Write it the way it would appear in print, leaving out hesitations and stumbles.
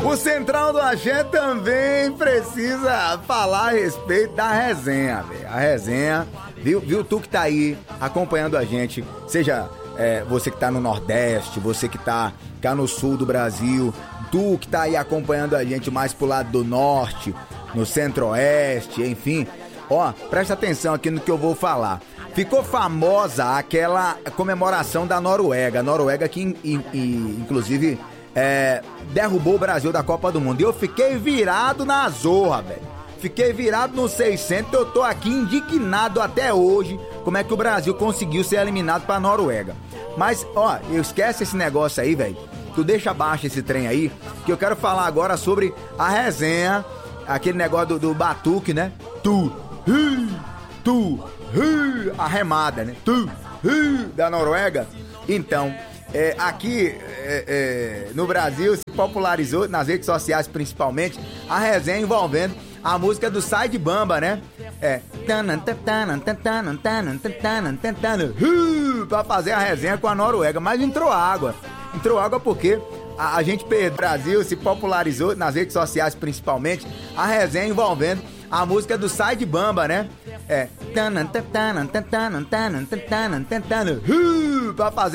O Central do Axé também precisa falar a respeito da resenha, velho. A resenha, viu tu que tá aí acompanhando a gente, seja você que tá no Nordeste, você que tá no Sul do Brasil, tu que tá aí acompanhando a gente mais pro lado do Norte, no Centro-Oeste, enfim. Ó, presta atenção aqui no que eu vou falar. Ficou famosa aquela comemoração da Noruega. A Noruega que, inclusive, derrubou o Brasil da Copa do Mundo. E eu fiquei virado na zorra, velho. Fiquei virado no 600. Eu tô aqui indignado até hoje como é que o Brasil conseguiu ser eliminado pra Noruega. Mas, ó, esquece esse negócio aí, velho. Tu deixa abaixo esse trem aí, que eu quero falar agora sobre a resenha, aquele negócio do batuque, né? A remada, né? Da Noruega. Então, aqui no Brasil se popularizou, nas redes sociais principalmente, a resenha envolvendo a música do Sai de Bamba, né? Pra fazer a resenha com a Noruega, mas entrou água. Entrou água porque a gente perdeu. O Brasil se popularizou, nas redes sociais principalmente, a resenha envolvendo a música do Sai de Bamba, né? Pra fazer